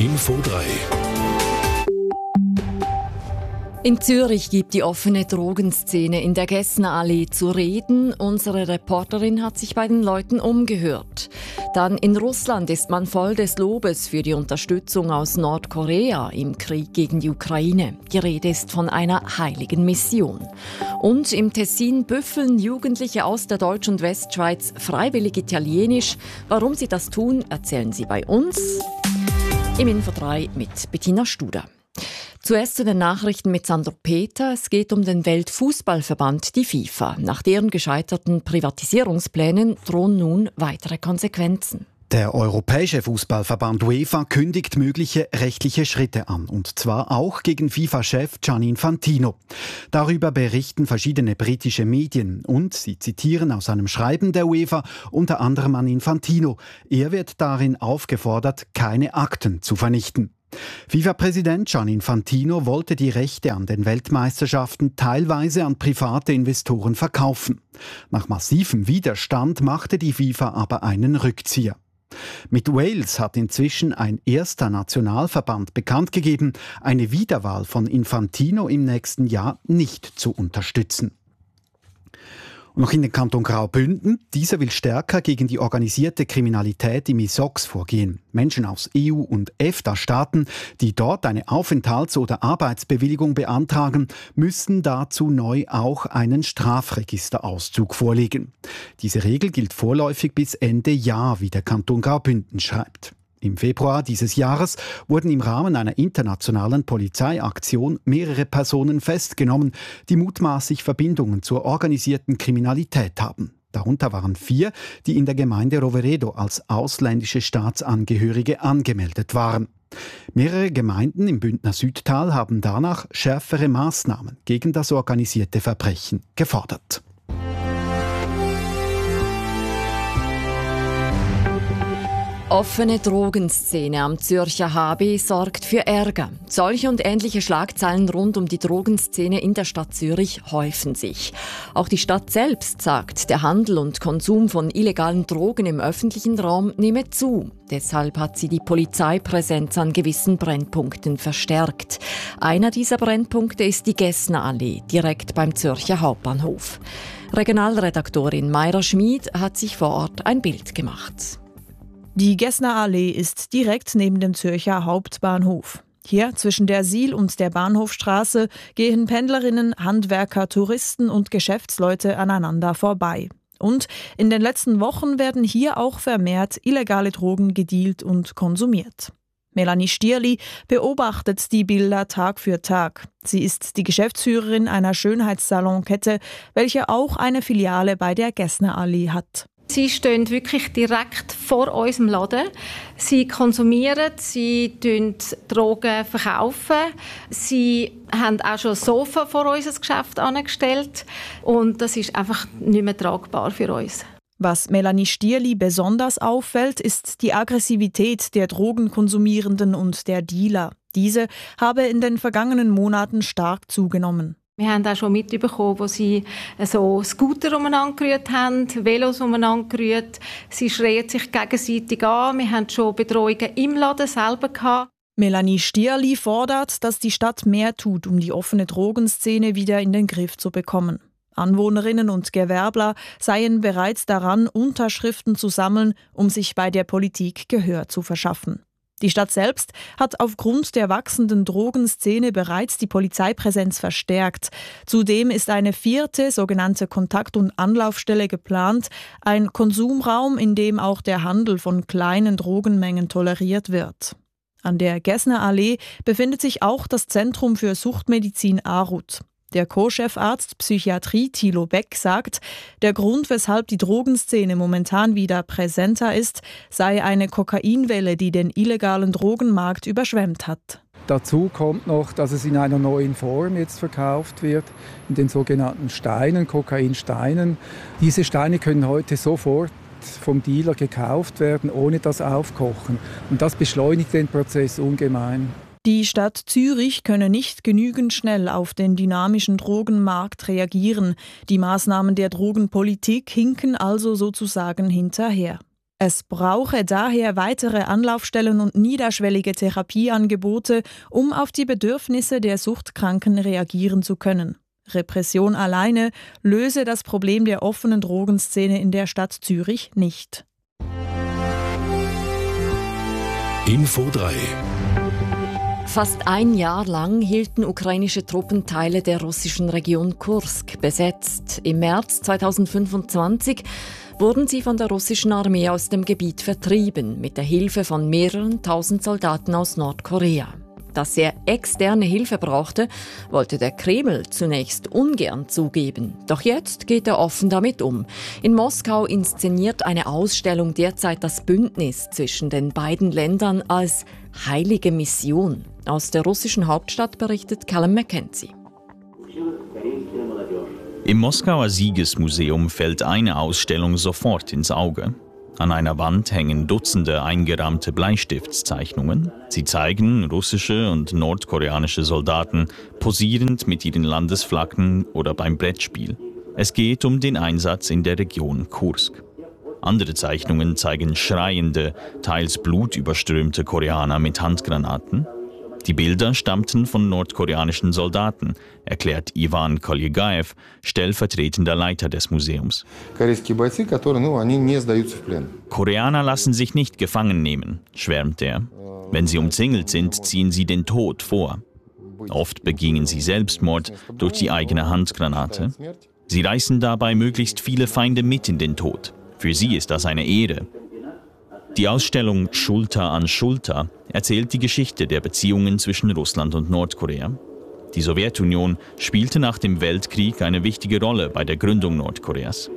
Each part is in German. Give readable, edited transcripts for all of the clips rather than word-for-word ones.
Info 3. In Zürich gibt die offene Drogenszene in der Gessnerallee zu reden. Unsere Reporterin hat sich bei den Leuten umgehört. Dann in Russland ist man voll des Lobes für die Unterstützung aus Nordkorea im Krieg gegen die Ukraine. Die Rede ist von einer heiligen Mission. Und im Tessin büffeln Jugendliche aus der Deutsch- und Westschweiz freiwillig Italienisch. Warum sie das tun, erzählen sie bei uns im Info 3 mit Bettina Studer. Zuerst zu den Nachrichten mit Sandro Peter. Es geht um den Weltfußballverband, die FIFA. Nach deren gescheiterten Privatisierungsplänen drohen nun weitere Konsequenzen. Der Europäische Fußballverband UEFA kündigt mögliche rechtliche Schritte an, und zwar auch gegen FIFA-Chef Gianni Infantino. Darüber berichten verschiedene britische Medien und sie zitieren aus einem Schreiben der UEFA unter anderem an Infantino. Er wird darin aufgefordert, keine Akten zu vernichten. FIFA-Präsident Gianni Infantino wollte die Rechte an den Weltmeisterschaften teilweise an private Investoren verkaufen. Nach massivem Widerstand machte die FIFA aber einen Rückzieher. Mit Wales hat inzwischen ein erster Nationalverband bekannt gegeben, eine Wiederwahl von Infantino im nächsten Jahr nicht zu unterstützen. Und noch in den Kanton Graubünden. Dieser will stärker gegen die organisierte Kriminalität im ISOX vorgehen. Menschen aus EU- und EFTA-Staaten, die dort eine Aufenthalts- oder Arbeitsbewilligung beantragen, müssen dazu neu auch einen Strafregisterauszug vorlegen. Diese Regel gilt vorläufig bis Ende Jahr, wie der Kanton Graubünden schreibt. Im Februar dieses Jahres wurden im Rahmen einer internationalen Polizeiaktion mehrere Personen festgenommen, die mutmaßlich Verbindungen zur organisierten Kriminalität haben. Darunter waren 4, die in der Gemeinde Roveredo als ausländische Staatsangehörige angemeldet waren. Mehrere Gemeinden im Bündner Südtal haben danach schärfere Maßnahmen gegen das organisierte Verbrechen gefordert. Offene Drogenszene am Zürcher HB sorgt für Ärger. Solche und ähnliche Schlagzeilen rund um die Drogenszene in der Stadt Zürich häufen sich. Auch die Stadt selbst sagt, der Handel und Konsum von illegalen Drogen im öffentlichen Raum nehme zu. Deshalb hat sie die Polizeipräsenz an gewissen Brennpunkten verstärkt. Einer dieser Brennpunkte ist die Gessnerallee, direkt beim Zürcher Hauptbahnhof. Regionalredaktorin Mayra Schmid hat sich vor Ort ein Bild gemacht. Die Gessnerallee ist direkt neben dem Zürcher Hauptbahnhof. Hier zwischen der Sihl und der Bahnhofstraße gehen Pendlerinnen, Handwerker, Touristen und Geschäftsleute aneinander vorbei. Und in den letzten Wochen werden hier auch vermehrt illegale Drogen gedealt und konsumiert. Melanie Stierli beobachtet die Bilder Tag für Tag. Sie ist die Geschäftsführerin einer Schönheitssalonkette, welche auch eine Filiale bei der Gessnerallee hat. Sie stehen wirklich direkt vor unserem Laden. Sie konsumieren, sie Drogen verkaufen. Sie haben auch schon ein Sofa vor unser Geschäft angestellt. Und das ist einfach nicht mehr tragbar für uns. Was Melanie Stierli besonders auffällt, ist die Aggressivität der Drogenkonsumierenden und der Dealer. Diese habe in den vergangenen Monaten stark zugenommen. Wir haben auch schon mitbekommen, wo sie so Scooter umeinander gerührt haben, Velos umeinander gerührt. Sie schreien sich gegenseitig an. Wir haben schon Bedrohungen im Laden selber gehabt. Melanie Stierli fordert, dass die Stadt mehr tut, um die offene Drogenszene wieder in den Griff zu bekommen. Anwohnerinnen und Gewerbler seien bereits daran, Unterschriften zu sammeln, um sich bei der Politik Gehör zu verschaffen. Die Stadt selbst hat aufgrund der wachsenden Drogenszene bereits die Polizeipräsenz verstärkt. Zudem ist eine 4. sogenannte Kontakt- und Anlaufstelle geplant, ein Konsumraum, in dem auch der Handel von kleinen Drogenmengen toleriert wird. An der Gessnerallee befindet sich auch das Zentrum für Suchtmedizin Arut. Der Co-Chefarzt Psychiatrie Thilo Beck sagt, der Grund, weshalb die Drogenszene momentan wieder präsenter ist, sei eine Kokainwelle, die den illegalen Drogenmarkt überschwemmt hat. Dazu kommt noch, dass es in einer neuen Form jetzt verkauft wird, in den sogenannten Steinen, Kokainsteinen. Diese Steine können heute sofort vom Dealer gekauft werden, ohne das Aufkochen. Und das beschleunigt den Prozess ungemein. Die Stadt Zürich könne nicht genügend schnell auf den dynamischen Drogenmarkt reagieren. Die Maßnahmen der Drogenpolitik hinken also sozusagen hinterher. Es brauche daher weitere Anlaufstellen und niederschwellige Therapieangebote, um auf die Bedürfnisse der Suchtkranken reagieren zu können. Repression alleine löse das Problem der offenen Drogenszene in der Stadt Zürich nicht. Info 3. Fast ein Jahr lang hielten ukrainische Truppen Teile der russischen Region Kursk besetzt. Im März 2025 wurden sie von der russischen Armee aus dem Gebiet vertrieben, mit der Hilfe von mehreren tausend Soldaten aus Nordkorea. Dass er externe Hilfe brauchte, wollte der Kreml zunächst ungern zugeben. Doch jetzt geht er offen damit um. In Moskau inszeniert eine Ausstellung derzeit das Bündnis zwischen den beiden Ländern als heilige Mission. Aus der russischen Hauptstadt berichtet Callum Mackenzie. Im Moskauer Siegesmuseum fällt eine Ausstellung sofort ins Auge. An einer Wand hängen Dutzende eingerahmte Bleistiftzeichnungen. Sie zeigen russische und nordkoreanische Soldaten posierend mit ihren Landesflaggen oder beim Brettspiel. Es geht um den Einsatz in der Region Kursk. Andere Zeichnungen zeigen schreiende, teils blutüberströmte Koreaner mit Handgranaten. Die Bilder stammten von nordkoreanischen Soldaten, erklärt Ivan Kolyegaev, stellvertretender Leiter des Museums. Koreaner lassen sich nicht gefangen nehmen, schwärmt er. Wenn sie umzingelt sind, ziehen sie den Tod vor. Oft begingen sie Selbstmord durch die eigene Handgranate. Sie reißen dabei möglichst viele Feinde mit in den Tod. Für sie ist das eine Ehre. Die Ausstellung Schulter an Schulter erzählt die Geschichte der Beziehungen zwischen Russland und Nordkorea. Die Sowjetunion spielte nach dem Weltkrieg eine wichtige Rolle bei der Gründung Nordkoreas.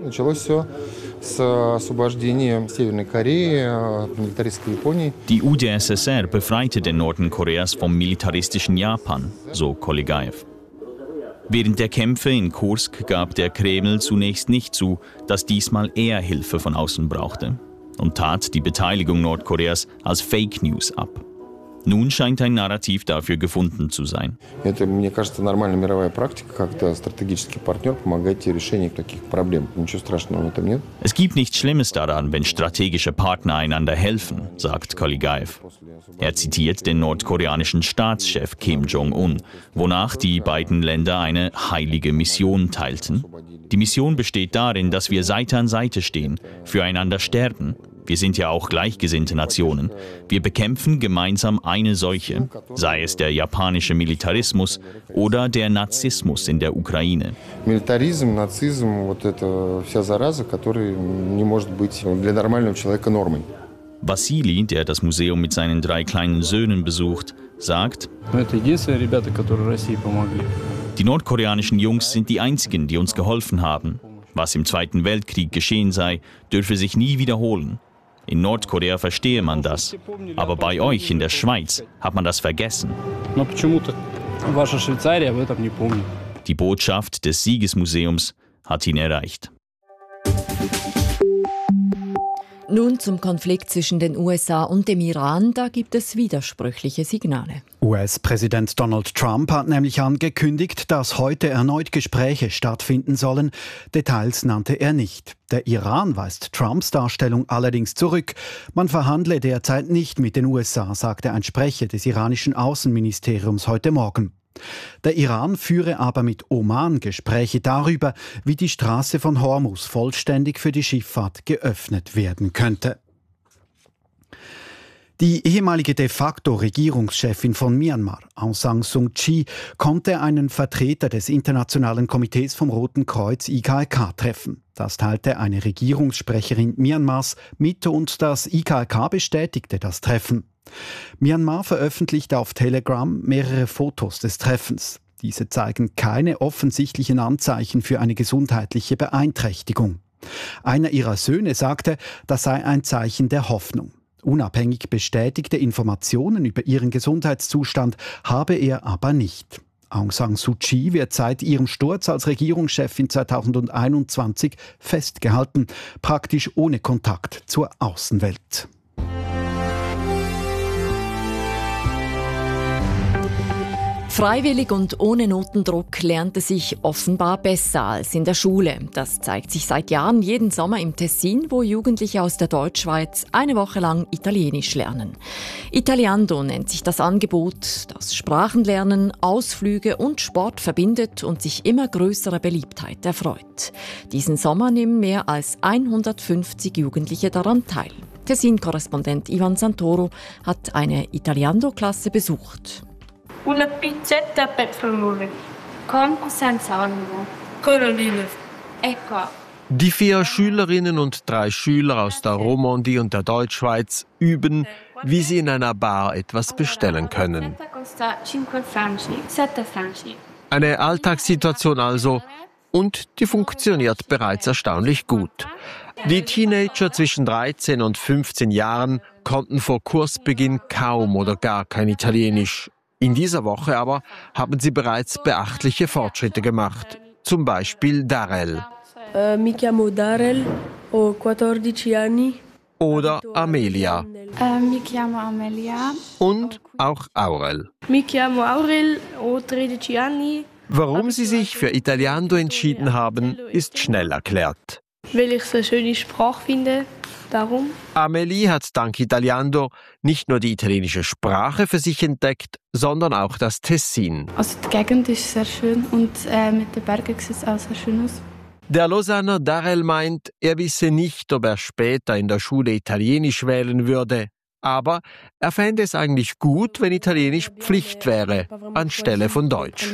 Die UdSSR befreite den Norden Koreas vom militaristischen Japan, so Kolyegaev. Während der Kämpfe in Kursk gab der Kreml zunächst nicht zu, dass diesmal er Hilfe von außen brauchte, und tat die Beteiligung Nordkoreas als Fake News ab. Nun scheint ein Narrativ dafür gefunden zu sein. Es gibt nichts Schlimmes daran, wenn strategische Partner einander helfen, sagt Kolyegaev. Er zitiert den nordkoreanischen Staatschef Kim Jong-un, wonach die beiden Länder eine heilige Mission teilten. Die Mission besteht darin, dass wir Seite an Seite stehen, füreinander sterben. Wir sind ja auch gleichgesinnte Nationen. Wir bekämpfen gemeinsam eine Seuche, sei es der japanische Militarismus oder der Nazismus in der Ukraine. Militarism, Nazism, вот это вся зараза, которая не может быть для нормального человека нормой. Vassili, der das Museum mit seinen 3 kleinen Söhnen besucht, sagt: Die nordkoreanischen Jungs sind die einzigen, die uns geholfen haben. Was im Zweiten Weltkrieg geschehen sei, dürfe sich nie wiederholen. In Nordkorea verstehe man das, aber bei euch in der Schweiz hat man das vergessen. Die Botschaft des Siegesmuseums hat ihn erreicht. Nun zum Konflikt zwischen den USA und dem Iran. Da gibt es widersprüchliche Signale. US-Präsident Donald Trump hat nämlich angekündigt, dass heute erneut Gespräche stattfinden sollen. Details nannte er nicht. Der Iran weist Trumps Darstellung allerdings zurück. Man verhandle derzeit nicht mit den USA, sagte ein Sprecher des iranischen Außenministeriums heute Morgen. Der Iran führe aber mit Oman Gespräche darüber, wie die Straße von Hormuz vollständig für die Schifffahrt geöffnet werden könnte. Die ehemalige de facto Regierungschefin von Myanmar, Aung San Suu Kyi, konnte einen Vertreter des Internationalen Komitees vom Roten Kreuz IKRK treffen. Das teilte eine Regierungssprecherin Myanmars mit und das IKRK bestätigte das Treffen. Myanmar veröffentlichte auf Telegram mehrere Fotos des Treffens. Diese zeigen keine offensichtlichen Anzeichen für eine gesundheitliche Beeinträchtigung. Einer ihrer Söhne sagte, das sei ein Zeichen der Hoffnung. Unabhängig bestätigte Informationen über ihren Gesundheitszustand habe er aber nicht. Aung San Suu Kyi wird seit ihrem Sturz als Regierungschefin 2021 festgehalten, praktisch ohne Kontakt zur Außenwelt. Freiwillig und ohne Notendruck lernt es sich offenbar besser als in der Schule. Das zeigt sich seit Jahren jeden Sommer im Tessin, wo Jugendliche aus der Deutschschweiz eine Woche lang Italienisch lernen. Italiando nennt sich das Angebot, das Sprachenlernen, Ausflüge und Sport verbindet und sich immer größerer Beliebtheit erfreut. Diesen Sommer nehmen mehr als 150 Jugendliche daran teil. Tessin-Korrespondent Ivan Santoro hat eine Italiando-Klasse besucht. Una pizzetta per favore. Con o senza olive? Con olive. Ecco. Die 4 Schülerinnen und 3 Schüler aus der Romandie und der Deutschschweiz üben, wie sie in einer Bar etwas bestellen können. Eine Alltagssituation also, und die funktioniert bereits erstaunlich gut. Die Teenager zwischen 13 und 15 Jahren konnten vor Kursbeginn kaum oder gar kein Italienisch. In dieser Woche aber haben sie bereits beachtliche Fortschritte gemacht. Zum Beispiel Darel. Mi chiamo Darel, ho 14 anni. Oder Amelia. Mi chiamo Amelia. Und auch Aurel. Mi chiamo Aurel, ho 13 anni. Warum sie sich für Italiando entschieden haben, ist schnell erklärt. Weil ich es eine schöne Sprache finde, darum. Amelie hat dank Italiando nicht nur die italienische Sprache für sich entdeckt, sondern auch das Tessin. Also die Gegend ist sehr schön und mit den Bergen sieht es auch sehr schön aus. Der Lausanner Darel meint, er wisse nicht, ob er später in der Schule Italienisch wählen würde. Aber er fände es eigentlich gut, wenn Italienisch Pflicht wäre, anstelle von Deutsch.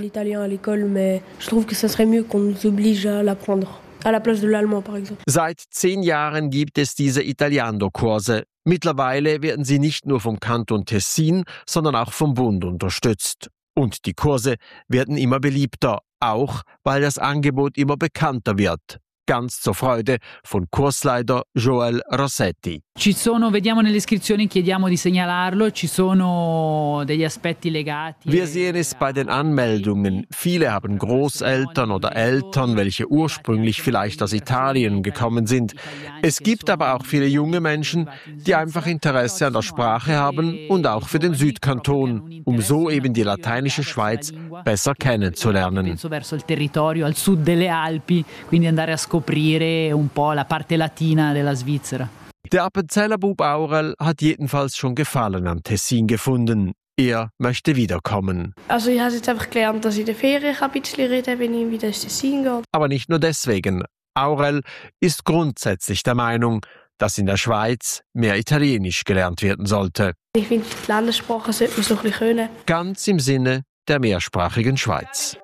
Seit 10 Jahren gibt es diese Italiando-Kurse. Mittlerweile werden sie nicht nur vom Kanton Tessin, sondern auch vom Bund unterstützt. Und die Kurse werden immer beliebter, auch weil das Angebot immer bekannter wird. Ganz zur Freude von Kursleiter Joel Rossetti. Vediamo nelle iscrizioni, chiediamo di segnalarlo, ci sono degli aspetti legati. Wir sehen es bei den Anmeldungen. Viele haben Großeltern oder Eltern, welche ursprünglich vielleicht aus Italien gekommen sind. Es gibt aber auch viele junge Menschen, die einfach Interesse an der Sprache haben und auch für den Südkanton, um so eben die lateinische Schweiz besser kennenzulernen. Verso il territorio al sud delle Alpi, quindi andare a scoprire un po' la parte latina della Svizzera. Der Appenzeller Bub Aurel hat jedenfalls schon Gefallen am Tessin gefunden. Er möchte wiederkommen. Also ich habe jetzt einfach gelernt, dass ich in der Ferien ein bisschen reden kann, wenn ich wieder ins Tessin gehe. Aber nicht nur deswegen. Aurel ist grundsätzlich der Meinung, dass in der Schweiz mehr Italienisch gelernt werden sollte. Ich finde, die Landessprache sollte man so ein bisschen können. Ganz im Sinne der mehrsprachigen Schweiz.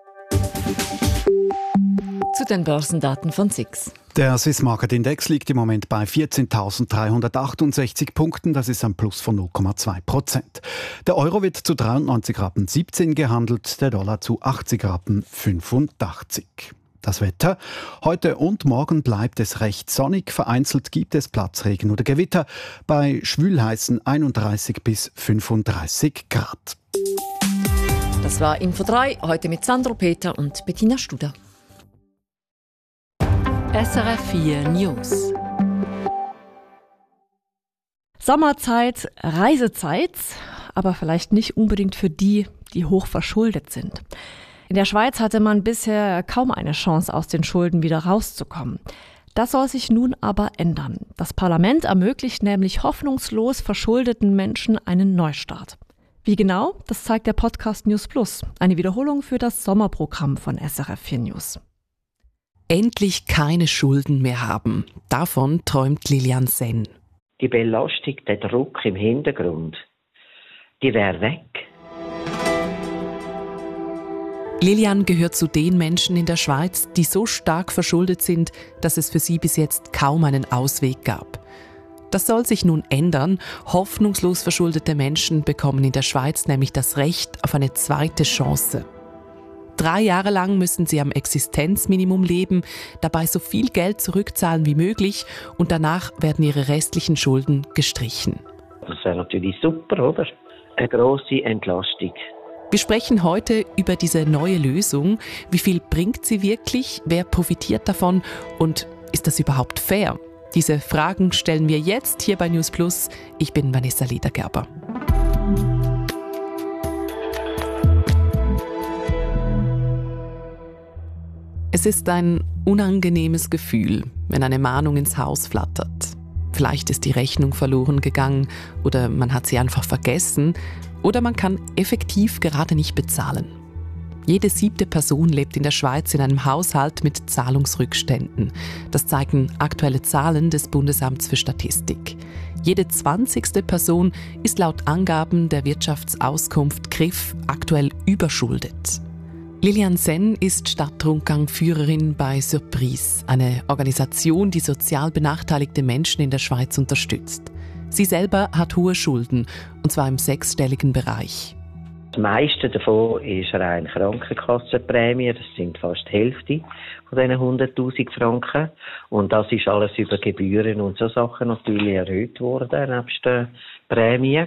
Zu den Börsendaten von SIX. Der Swiss Market Index liegt im Moment bei 14.368 Punkten. Das ist ein Plus von 0,2%. Der Euro wird zu 93,17 Rappen gehandelt, der Dollar zu 80,85 Rappen. Das Wetter. Heute und morgen bleibt es recht sonnig. Vereinzelt gibt es Platzregen oder Gewitter bei schwülheißen 31 bis 35 Grad. Das war Info 3, heute mit Sandro Peter und Bettina Studer. SRF 4 News. Sommerzeit, Reisezeit, aber vielleicht nicht unbedingt für die, die hoch verschuldet sind. In der Schweiz hatte man bisher kaum eine Chance, aus den Schulden wieder rauszukommen. Das soll sich nun aber ändern. Das Parlament ermöglicht nämlich hoffnungslos verschuldeten Menschen einen Neustart. Wie genau? Das zeigt der Podcast News Plus, eine Wiederholung für das Sommerprogramm von SRF 4 News. Endlich keine Schulden mehr haben. Davon träumt Lilian Senn. Die Belastung, der Druck im Hintergrund, die wäre weg. Lilian gehört zu den Menschen in der Schweiz, die so stark verschuldet sind, dass es für sie bis jetzt kaum einen Ausweg gab. Das soll sich nun ändern. Hoffnungslos verschuldete Menschen bekommen in der Schweiz nämlich das Recht auf eine zweite Chance. 3 Jahre lang müssen sie am Existenzminimum leben, dabei so viel Geld zurückzahlen wie möglich und danach werden ihre restlichen Schulden gestrichen. Das wäre natürlich super, oder? Eine grosse Entlastung. Wir sprechen heute über diese neue Lösung. Wie viel bringt sie wirklich? Wer profitiert davon? Und ist das überhaupt fair? Diese Fragen stellen wir jetzt hier bei News Plus. Ich bin Vanessa Ledergerber. Es ist ein unangenehmes Gefühl, wenn eine Mahnung ins Haus flattert. Vielleicht ist die Rechnung verloren gegangen oder man hat sie einfach vergessen oder man kann effektiv gerade nicht bezahlen. Jede 7. Person lebt in der Schweiz in einem Haushalt mit Zahlungsrückständen. Das zeigen aktuelle Zahlen des Bundesamts für Statistik. Jede 20. Person ist laut Angaben der Wirtschaftsauskunft KRIF aktuell überschuldet. Lilian Senn ist Stadtrundgang-Führerin bei Surprise, eine Organisation, die sozial benachteiligte Menschen in der Schweiz unterstützt. Sie selber hat hohe Schulden, und zwar im 6-stelligen Bereich. Das meiste davon ist rein Krankenkassenprämie, das sind fast die Hälfte von diesen 100'000 Franken. Und das ist alles über Gebühren und so Sachen natürlich erhöht worden, nebst der Prämie.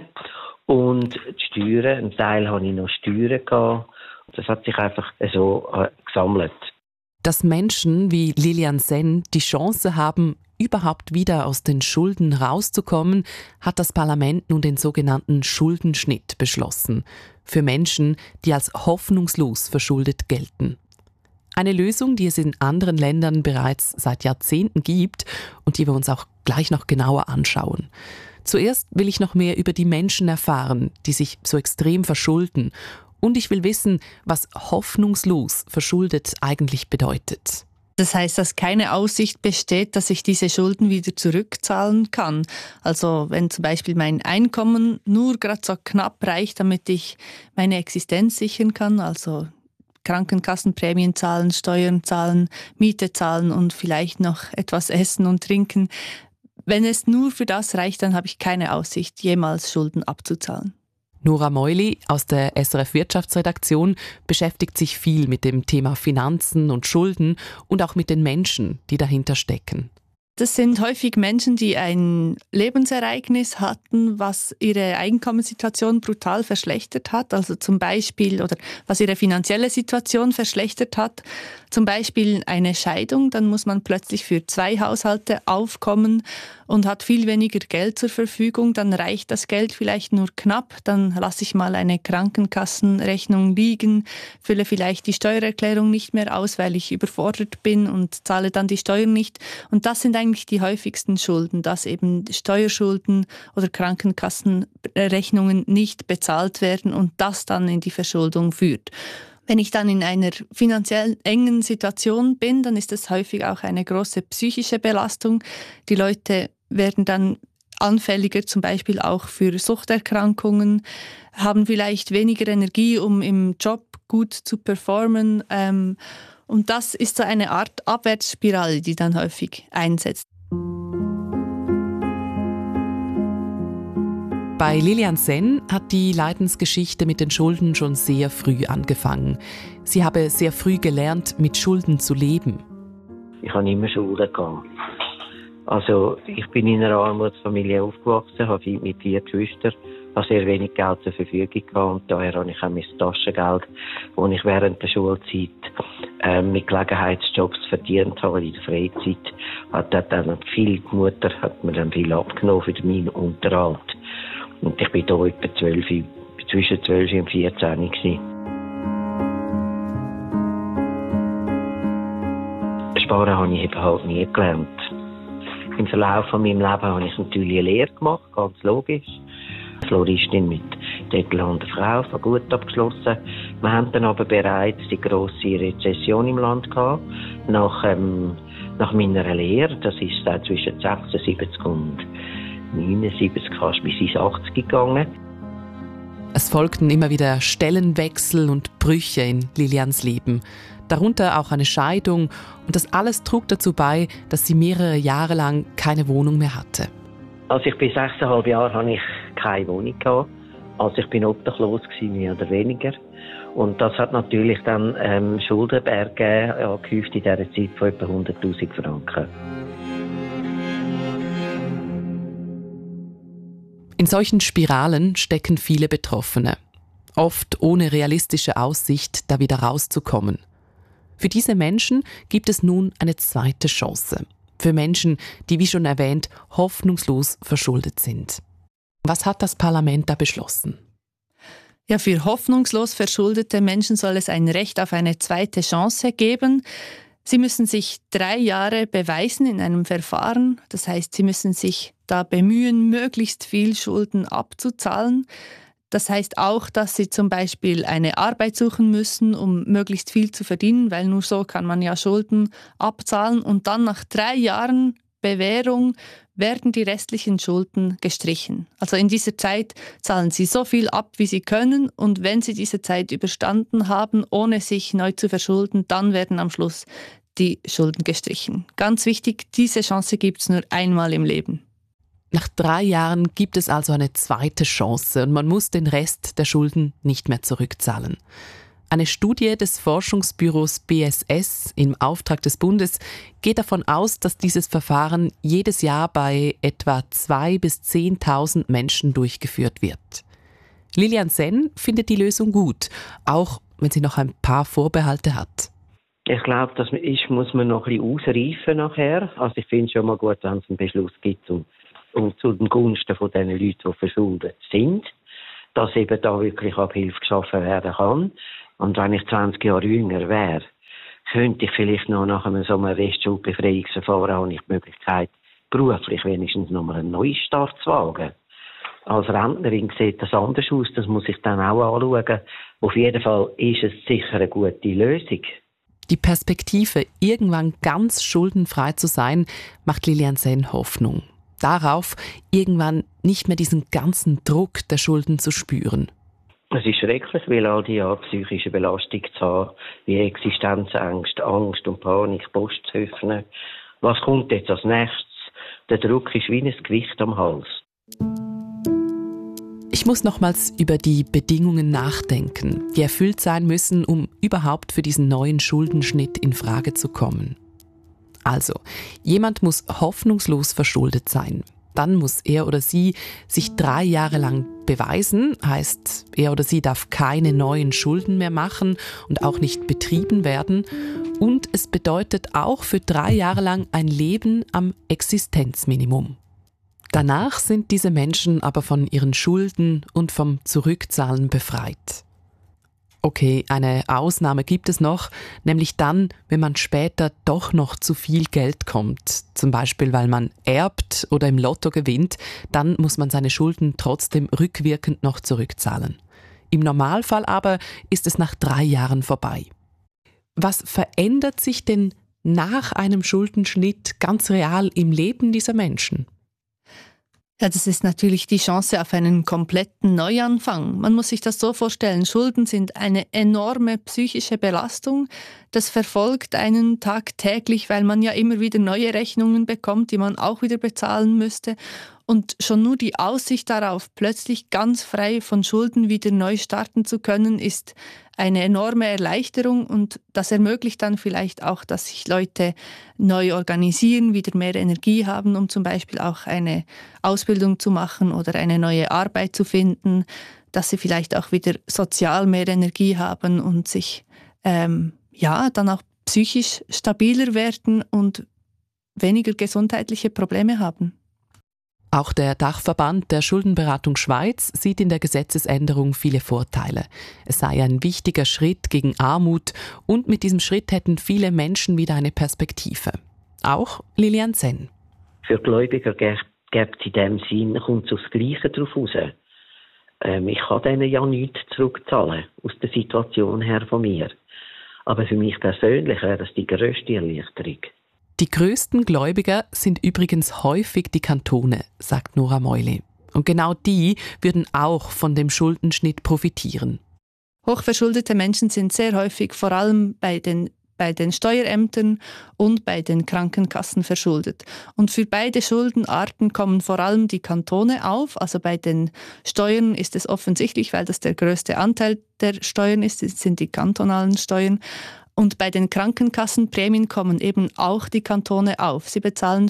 Und die Steuern, einen Teil hatte ich noch Steuern gehabt. Das hat sich einfach so gesammelt. Dass Menschen wie Lilian Senn die Chance haben, überhaupt wieder aus den Schulden rauszukommen, hat das Parlament nun den sogenannten Schuldenschnitt beschlossen. Für Menschen, die als hoffnungslos verschuldet gelten. Eine Lösung, die es in anderen Ländern bereits seit Jahrzehnten gibt und die wir uns auch gleich noch genauer anschauen. Zuerst will ich noch mehr über die Menschen erfahren, die sich so extrem verschulden. Und ich will wissen, was hoffnungslos verschuldet eigentlich bedeutet. Das heißt, dass keine Aussicht besteht, dass ich diese Schulden wieder zurückzahlen kann. Also wenn zum Beispiel mein Einkommen nur gerade so knapp reicht, damit ich meine Existenz sichern kann, also Krankenkassenprämien zahlen, Steuern zahlen, Miete zahlen und vielleicht noch etwas essen und trinken. Wenn es nur für das reicht, dann habe ich keine Aussicht, jemals Schulden abzuzahlen. Nora Meuli aus der SRF Wirtschaftsredaktion beschäftigt sich viel mit dem Thema Finanzen und Schulden und auch mit den Menschen, die dahinter stecken. Das sind häufig Menschen, die ein Lebensereignis hatten, was ihre Einkommenssituation brutal verschlechtert hat. Also zum Beispiel, oder was ihre finanzielle Situation verschlechtert hat. Zum Beispiel eine Scheidung, dann muss man plötzlich für 2 Haushalte aufkommen und hat viel weniger Geld zur Verfügung. Dann reicht das Geld vielleicht nur knapp. Dann lasse ich mal eine Krankenkassenrechnung liegen, fülle vielleicht die Steuererklärung nicht mehr aus, weil ich überfordert bin und zahle dann die Steuern nicht. Und das sind eigentlich die häufigsten Schulden, dass eben Steuerschulden oder Krankenkassenrechnungen nicht bezahlt werden und das dann in die Verschuldung führt. Wenn ich dann in einer finanziell engen Situation bin, dann ist das häufig auch eine große psychische Belastung. Die Leute werden dann anfälliger zum Beispiel auch für Suchterkrankungen, haben vielleicht weniger Energie, um im Job gut zu performen. Und das ist so eine Art Abwärtsspirale, die dann häufig einsetzt. Bei Lilian Senn hat die Leidensgeschichte mit den Schulden schon sehr früh angefangen. Sie habe sehr früh gelernt, mit Schulden zu leben. Ich habe immer Schulden gehabt. Also ich bin in einer Armutsfamilie aufgewachsen, habe mit 4 Geschwistern, habe sehr wenig Geld zur Verfügung gehabt und daher habe ich auch mein Taschengeld, das ich während der Schulzeit mit Gelegenheitsjobs verdient habe in der Freizeit. Die Mutter hat mir dann viel abgenommen für meinen Unterhalt. Und ich bin da etwa zwischen 12 und 14 gewesen. Sparen habe ich eben halt nie gelernt. Im Verlauf von meinem Leben habe ich natürlich eine Lehre gemacht, ganz logisch. Floristin mit Titel an der Frau, war gut abgeschlossen. Wir haben dann aber bereits die grosse Rezession im Land gehabt. Nach meiner Lehre, das ist dann zwischen 76 und 79, fast bis ins 80 gegangen. Es folgten immer wieder Stellenwechsel und Brüche in Lilians Leben. Darunter auch eine Scheidung und das alles trug dazu bei, dass sie mehrere Jahre lang keine Wohnung mehr hatte. Als ich bis 6,5 Jahre hatte ich keine Wohnung gehabt. Also ich bin obdachlos gewesen, mehr oder weniger. Und das hat natürlich dann Schuldenberge angehäuft in dieser Zeit von etwa 100'000 Franken. In solchen Spiralen stecken viele Betroffene. Oft ohne realistische Aussicht, da wieder rauszukommen. Für diese Menschen gibt es nun eine zweite Chance. Für Menschen, die, wie schon erwähnt, hoffnungslos verschuldet sind. Was hat das Parlament da beschlossen? Ja, für hoffnungslos verschuldete Menschen soll es ein Recht auf eine zweite Chance geben. Sie müssen sich 3 Jahre beweisen in einem Verfahren. Das heißt, sie müssen sich da bemühen, möglichst viel Schulden abzuzahlen. Das heißt auch, dass sie zum Beispiel eine Arbeit suchen müssen, um möglichst viel zu verdienen, weil nur so kann man ja Schulden abzahlen. Und dann nach 3 Jahren Bewährung werden die restlichen Schulden gestrichen. Also in dieser Zeit zahlen sie so viel ab, wie sie können. Und wenn sie diese Zeit überstanden haben, ohne sich neu zu verschulden, dann werden am Schluss die Schulden gestrichen. Ganz wichtig, diese Chance gibt es nur einmal im Leben. Nach 3 Jahren gibt es also eine zweite Chance und man muss den Rest der Schulden nicht mehr zurückzahlen. Eine Studie des Forschungsbüros BSS im Auftrag des Bundes geht davon aus, dass dieses Verfahren jedes Jahr bei etwa 2.000 bis 10.000 Menschen durchgeführt wird. Lilian Senn findet die Lösung gut, auch wenn sie noch ein paar Vorbehalte hat. Ich glaube, das muss man noch ein bisschen ausreifen nachher. Also ich finde es schon mal gut, wenn es einen Beschluss gibt und zu den Gunsten von den Leuten, die verschuldet sind, dass eben da wirklich Abhilfe geschaffen werden kann. Und wenn ich 20 Jahre jünger wäre, könnte ich vielleicht noch nach einem so einem Restschuldbefreiungsverfahren auch nicht die Möglichkeit, beruflich wenigstens nochmal einen Neustart zu wagen. Als Rentnerin sieht das anders aus, das muss ich dann auch anschauen. Auf jeden Fall ist es sicher eine gute Lösung. Die Perspektive, irgendwann ganz schuldenfrei zu sein, macht Lilian Senn Hoffnung. Darauf, irgendwann nicht mehr diesen ganzen Druck der Schulden zu spüren. Es ist schrecklich, weil all die Jahre psychische Belastung zu haben, wie Existenzängste, Angst und Panik, Post zu öffnen. Was kommt jetzt als nächstes? Der Druck ist wie ein Gewicht am Hals. Ich muss nochmals über die Bedingungen nachdenken, die erfüllt sein müssen, um überhaupt für diesen neuen Schuldenschnitt in Frage zu kommen. Also, jemand muss hoffnungslos verschuldet sein. Dann muss er oder sie sich 3 Jahre lang beweisen, heißt, er oder sie darf keine neuen Schulden mehr machen und auch nicht betrieben werden. Und es bedeutet auch für 3 Jahre lang ein Leben am Existenzminimum. Danach sind diese Menschen aber von ihren Schulden und vom Zurückzahlen befreit. Okay, eine Ausnahme gibt es noch, nämlich dann, wenn man später doch noch zu viel Geld kommt. Zum Beispiel, weil man erbt oder im Lotto gewinnt, dann muss man seine Schulden trotzdem rückwirkend noch zurückzahlen. Im Normalfall aber ist es nach 3 Jahren vorbei. Was verändert sich denn nach einem Schuldenschnitt ganz real im Leben dieser Menschen? Ja, das ist natürlich die Chance auf einen kompletten Neuanfang. Man muss sich das so vorstellen, Schulden sind eine enorme psychische Belastung. Das verfolgt einen tagtäglich, weil man ja immer wieder neue Rechnungen bekommt, die man auch wieder bezahlen müsste. Und schon nur die Aussicht darauf, plötzlich ganz frei von Schulden wieder neu starten zu können, ist eine enorme Erleichterung und das ermöglicht dann vielleicht auch, dass sich Leute neu organisieren, wieder mehr Energie haben, um zum Beispiel auch eine Ausbildung zu machen oder eine neue Arbeit zu finden, dass sie vielleicht auch wieder sozial mehr Energie haben und sich dann auch psychisch stabiler werden und weniger gesundheitliche Probleme haben. Auch der Dachverband der Schuldenberatung Schweiz sieht in der Gesetzesänderung viele Vorteile. Es sei ein wichtiger Schritt gegen Armut und mit diesem Schritt hätten viele Menschen wieder eine Perspektive. Auch Lilian Senn. Für Gläubiger gibt es in dem Sinn, kommt es aufs Gleiche drauf raus. Ich kann denen ja nichts zurückzahlen, aus der Situation her von mir. Aber für mich persönlich wäre das die grösste Erleichterung. Die grössten Gläubiger sind übrigens häufig die Kantone, sagt Nora Meuli. Und genau die würden auch von dem Schuldenschnitt profitieren. Hochverschuldete Menschen sind sehr häufig vor allem bei den Steuerämtern und bei den Krankenkassen verschuldet. Und für beide Schuldenarten kommen vor allem die Kantone auf. Also bei den Steuern ist es offensichtlich, weil das der größte Anteil der Steuern ist, das sind die kantonalen Steuern. Und bei den Krankenkassenprämien kommen eben auch die Kantone auf. Sie bezahlen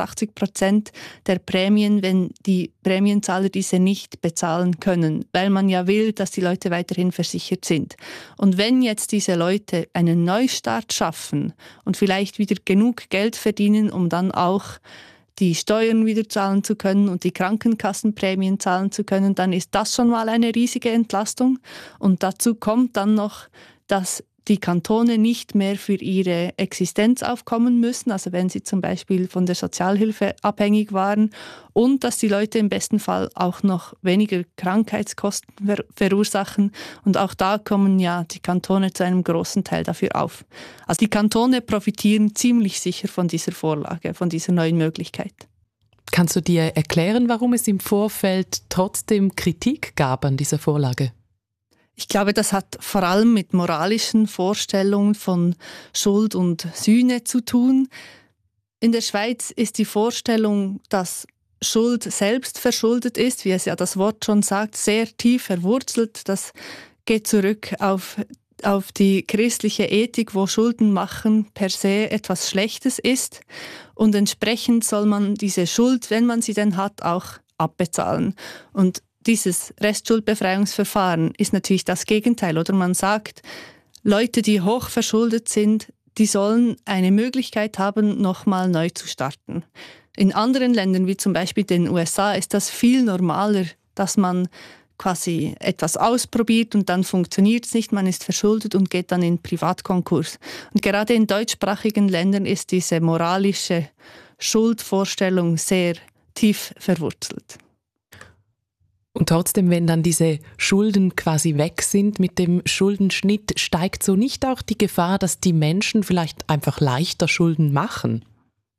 85% der Prämien, wenn die Prämienzahler diese nicht bezahlen können, weil man ja will, dass die Leute weiterhin versichert sind. Und wenn jetzt diese Leute einen Neustart schaffen und vielleicht wieder genug Geld verdienen, um dann auch die Steuern wieder zahlen zu können und die Krankenkassenprämien zahlen zu können, dann ist das schon mal eine riesige Entlastung. Und dazu kommt dann noch dass die Kantone nicht mehr für ihre Existenz aufkommen müssen, also wenn sie zum Beispiel von der Sozialhilfe abhängig waren, und dass die Leute im besten Fall auch noch weniger Krankheitskosten verursachen. Und auch da kommen ja die Kantone zu einem großen Teil dafür auf. Also die Kantone profitieren ziemlich sicher von dieser Vorlage, von dieser neuen Möglichkeit. Kannst du dir erklären, warum es im Vorfeld trotzdem Kritik gab an dieser Vorlage? Ich glaube, das hat vor allem mit moralischen Vorstellungen von Schuld und Sühne zu tun. In der Schweiz ist die Vorstellung, dass Schuld selbst verschuldet ist, wie es ja das Wort schon sagt, sehr tief verwurzelt. Das geht zurück auf die christliche Ethik, wo Schulden machen per se etwas Schlechtes ist. Und entsprechend soll man diese Schuld, wenn man sie denn hat, auch abbezahlen. Und dieses Restschuldbefreiungsverfahren ist natürlich das Gegenteil. Oder man sagt, Leute, die hoch verschuldet sind, die sollen eine Möglichkeit haben, nochmal neu zu starten. In anderen Ländern, wie zum Beispiel den USA, ist das viel normaler, dass man quasi etwas ausprobiert und dann funktioniert es nicht, man ist verschuldet und geht dann in Privatkonkurs. Und gerade in deutschsprachigen Ländern ist diese moralische Schuldvorstellung sehr tief verwurzelt. Und trotzdem, wenn dann diese Schulden quasi weg sind mit dem Schuldenschnitt, steigt so nicht auch die Gefahr, dass die Menschen vielleicht einfach leichter Schulden machen?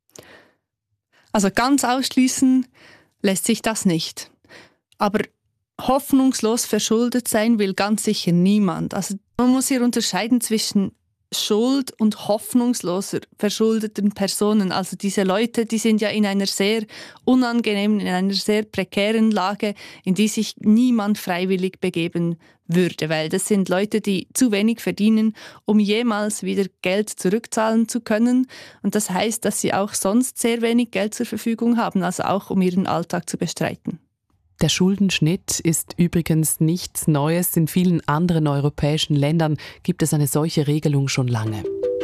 Also ganz ausschließen lässt sich das nicht. Aber hoffnungslos verschuldet sein will ganz sicher niemand. Also man muss hier unterscheiden zwischen Schuld und hoffnungsloser verschuldeten Personen. Also diese Leute, die sind ja in einer sehr unangenehmen, in einer sehr prekären Lage, in die sich niemand freiwillig begeben würde, weil das sind Leute, die zu wenig verdienen, um jemals wieder Geld zurückzahlen zu können. Und das heißt, dass sie auch sonst sehr wenig Geld zur Verfügung haben, also auch um ihren Alltag zu bestreiten. Der Schuldenschnitt ist übrigens nichts Neues. In vielen anderen europäischen Ländern gibt es eine solche Regelung schon lange.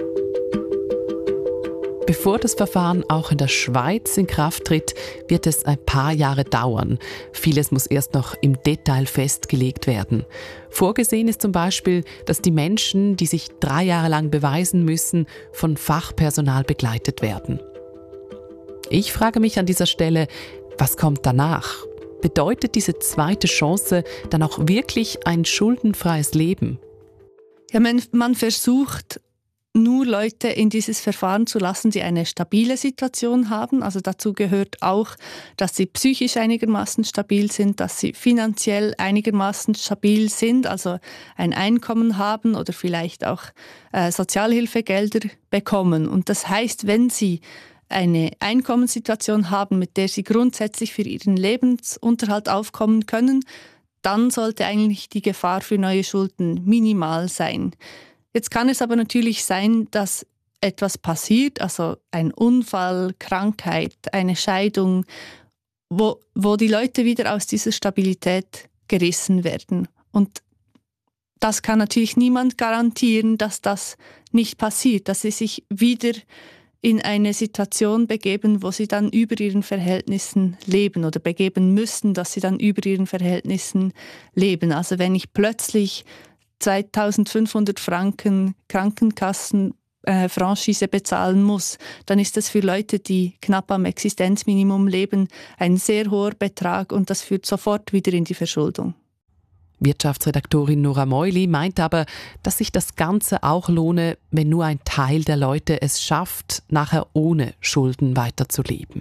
Bevor das Verfahren auch in der Schweiz in Kraft tritt, wird es ein paar Jahre dauern. Vieles muss erst noch im Detail festgelegt werden. Vorgesehen ist zum Beispiel, dass die Menschen, die sich 3 Jahre lang beweisen müssen, von Fachpersonal begleitet werden. Ich frage mich an dieser Stelle, was kommt danach? Bedeutet diese zweite Chance dann auch wirklich ein schuldenfreies Leben? Ja, man versucht nur Leute in dieses Verfahren zu lassen, die eine stabile Situation haben. Also dazu gehört auch, dass sie psychisch einigermaßen stabil sind, dass sie finanziell einigermaßen stabil sind, also ein Einkommen haben oder vielleicht auch Sozialhilfegelder bekommen. Und das heißt, wenn sie eine Einkommenssituation haben, mit der sie grundsätzlich für ihren Lebensunterhalt aufkommen können, dann sollte eigentlich die Gefahr für neue Schulden minimal sein. Jetzt kann es aber natürlich sein, dass etwas passiert, also ein Unfall, Krankheit, eine Scheidung, wo die Leute wieder aus dieser Stabilität gerissen werden. Und das kann natürlich niemand garantieren, dass das nicht passiert, dass sie sich wieder in eine Situation begeben, wo sie dann über ihren Verhältnissen leben oder begeben müssen, dass sie dann über ihren Verhältnissen leben. Also wenn ich plötzlich 2.500 Franken Krankenkassenfranchise bezahlen muss, dann ist das für Leute, die knapp am Existenzminimum leben, ein sehr hoher Betrag und das führt sofort wieder in die Verschuldung. Wirtschaftsredaktorin Nora Meuli meint aber, dass sich das Ganze auch lohne, wenn nur ein Teil der Leute es schafft, nachher ohne Schulden weiterzuleben.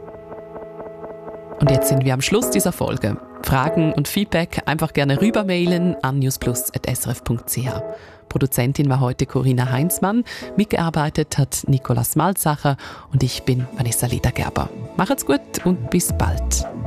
Und jetzt sind wir am Schluss dieser Folge. Fragen und Feedback einfach gerne rübermailen an newsplus@srf.ch. Produzentin war heute Corinna Heinzmann, mitgearbeitet hat Nicolas Malzacher und ich bin Vanessa Ledergerber. Macht's gut und bis bald.